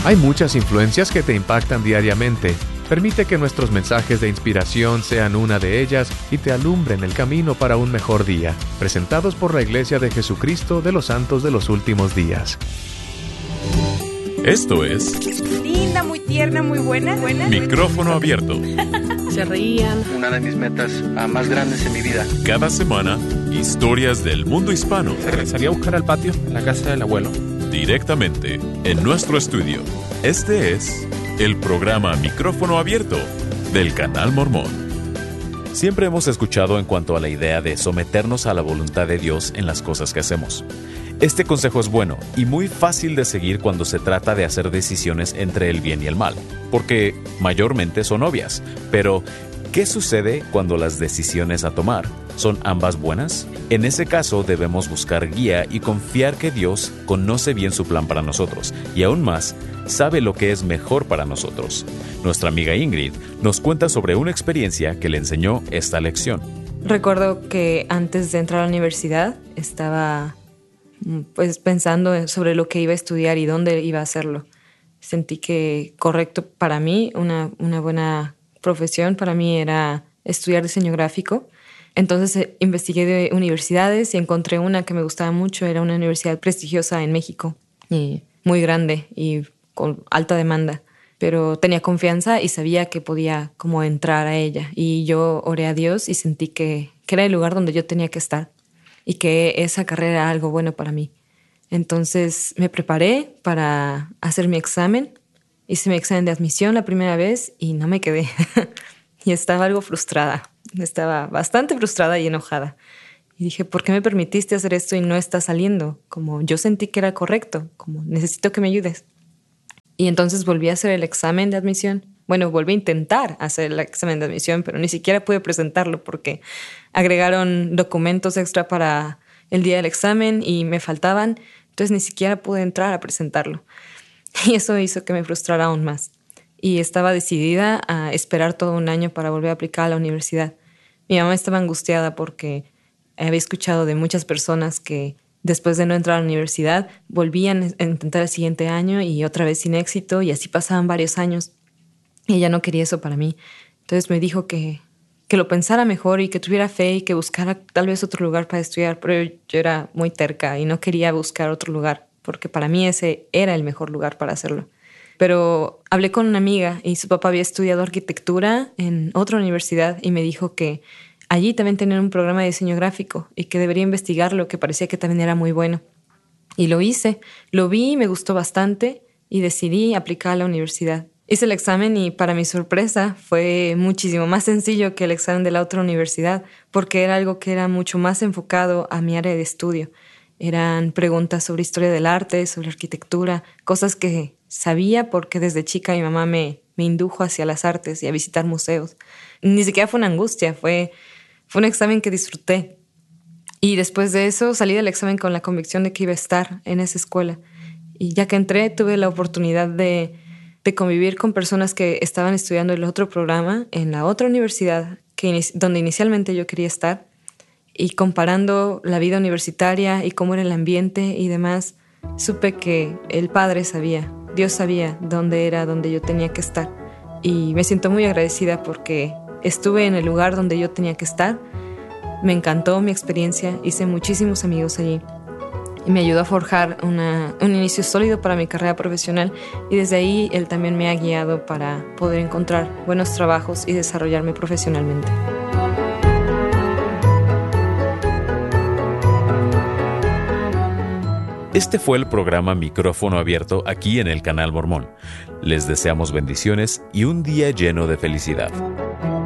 Hay muchas influencias que te impactan diariamente. Permite que nuestros mensajes de inspiración sean una de ellas y te alumbren el camino para un mejor día. Presentados por la Iglesia de Jesucristo de los Santos de los Últimos Días. Esto es... linda, muy tierna, muy buena. Micrófono abierto. Se reían. Una de mis metas más grandes en mi vida. Cada semana, historias del mundo hispano. Salí a buscar al patio, en la casa del abuelo. Directamente en nuestro estudio. Este es el programa Micrófono Abierto del Canal Mormón. Siempre hemos escuchado en cuanto a la idea de someternos a la voluntad de Dios en las cosas que hacemos. Este consejo es bueno y muy fácil de seguir cuando se trata de hacer decisiones entre el bien y el mal, porque mayormente son obvias. Pero, ¿qué sucede cuando las decisiones a tomar son ambas buenas? En ese caso debemos buscar guía y confiar que Dios conoce bien su plan para nosotros y aún más, sabe lo que es mejor para nosotros. Nuestra amiga Ingrid nos cuenta sobre una experiencia que le enseñó esta lección. Recuerdo que antes de entrar a la universidad estaba pensando sobre lo que iba a estudiar y dónde iba a hacerlo. Sentí que correcto para mí, una buena profesión para mí era estudiar diseño gráfico. Entonces investigué de universidades y encontré una que me gustaba mucho. Era una universidad prestigiosa en México, y muy grande y con alta demanda. Pero tenía confianza y sabía que podía como entrar a ella. Y yo oré a Dios y sentí que era el lugar donde yo tenía que estar y que esa carrera era algo bueno para mí. Entonces me preparé para hacer mi examen. Hice mi examen de admisión la primera vez y no me quedé. Y estaba algo frustrada. Estaba bastante frustrada y enojada. Y dije, ¿por qué me permitiste hacer esto y no está saliendo? Como yo sentí que era correcto, como necesito que me ayudes. Y entonces volví a hacer el examen de admisión. Bueno, volví a intentar hacer el examen de admisión, pero ni siquiera pude presentarlo porque agregaron documentos extra para el día del examen y me faltaban. Entonces ni siquiera pude entrar a presentarlo. Y eso hizo que me frustrara aún más. Y estaba decidida a esperar todo un año para volver a aplicar a la universidad. Mi mamá estaba angustiada porque había escuchado de muchas personas que después de no entrar a la universidad volvían a intentar el siguiente año y otra vez sin éxito, y así pasaban varios años. Y ella no quería eso para mí. Entonces me dijo que lo pensara mejor y que tuviera fe y que buscara tal vez otro lugar para estudiar. Pero yo era muy terca y no quería buscar otro lugar porque para mí ese era el mejor lugar para hacerlo. Pero hablé con una amiga y su papá había estudiado arquitectura en otra universidad y me dijo que allí también tenían un programa de diseño gráfico y que debería investigarlo, que parecía que también era muy bueno. Y lo hice, lo vi, me gustó bastante y decidí aplicar a la universidad. Hice el examen y para mi sorpresa fue muchísimo más sencillo que el examen de la otra universidad porque era algo que era mucho más enfocado a mi área de estudio. Eran preguntas sobre historia del arte, sobre arquitectura, cosas que sabía porque desde chica mi mamá me indujo hacia las artes y a visitar museos. Ni siquiera fue una angustia, fue un examen que disfruté. Y después de eso salí del examen con la convicción de que iba a estar en esa escuela. Y ya que entré, tuve la oportunidad de convivir con personas que estaban estudiando el otro programa en la otra universidad donde inicialmente yo quería estar. Y comparando la vida universitaria y cómo era el ambiente y demás, supe que el Padre sabía, Dios sabía dónde era donde yo tenía que estar. Y me siento muy agradecida porque estuve en el lugar donde yo tenía que estar. Me encantó mi experiencia, hice muchísimos amigos allí. Y me ayudó a forjar un inicio sólido para mi carrera profesional. Y desde ahí Él también me ha guiado para poder encontrar buenos trabajos y desarrollarme profesionalmente. Este fue el programa Micrófono Abierto aquí en el Canal Mormón. Les deseamos bendiciones y un día lleno de felicidad.